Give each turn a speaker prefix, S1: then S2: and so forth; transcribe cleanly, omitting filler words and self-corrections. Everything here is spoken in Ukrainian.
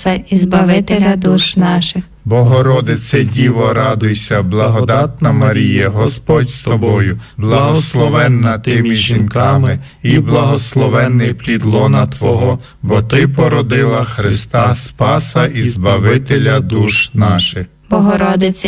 S1: Спаса і Збавителя душ наших.
S2: Богородице Діво, радуйся, благодатна Марія, Господь з тобою, благословенна ти між жінками, і благословенний плід лона Твого, бо Ти породила Христа Спаса і Збавителя душ наших.
S1: Богородице